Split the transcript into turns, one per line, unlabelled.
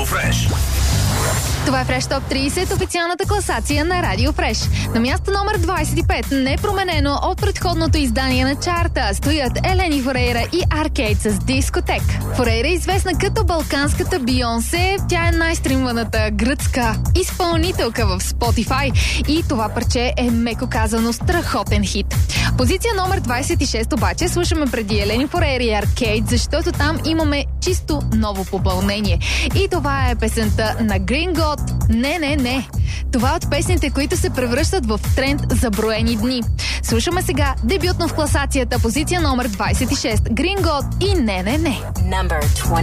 Fresh.
Това е Fresh Top 30, официалната класация на Радио Fresh. На място номер 25, непроменено от предходното издание на чарта, стоят Елени Форейра и Аркейд с Дискотек. Форейра е известна като балканската Бейонсе. Тя е най-стримваната гръцка изпълнителка в Spotify и това парче е, меко казано, страхотен хит. Позиция номер 26 обаче слушаме преди Елени Форейра и Аркейд, защото там имаме чисто ново попълнение. И това е песента на Green God "Не". Това е от песните, които се превръщат в тренд за броени дни. Слушаме сега дебютно в класацията, позиция номер 26, Green God и "Не".